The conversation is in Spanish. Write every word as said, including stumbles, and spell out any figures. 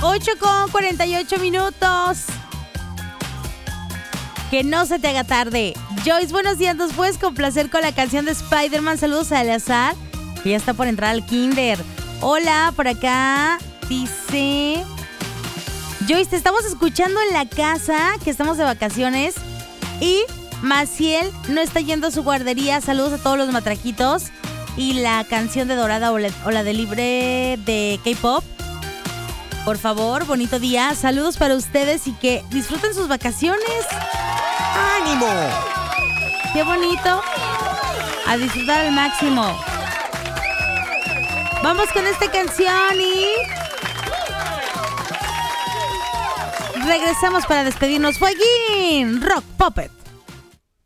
ocho con cuarenta y ocho minutos. Que no se te haga tarde. Joyce, buenos días. ¿Nos puedes complacer con la canción de Spider-Man? Saludos a Eleazar, que ya está por entrar al kinder. Hola, por acá. Dice... Joyce, te estamos escuchando en la casa, que estamos de vacaciones. Y Maciel no está yendo a su guardería. Saludos a todos los matraquitos. Y la canción de Dorada o la, o la de Libre de K-Pop. Por favor, bonito día. Saludos para ustedes y que disfruten sus vacaciones. ¡Ánimo! ¡Qué bonito! A disfrutar al máximo. Vamos con esta canción y... regresamos para despedirnos. Fueguín, Rock Puppet.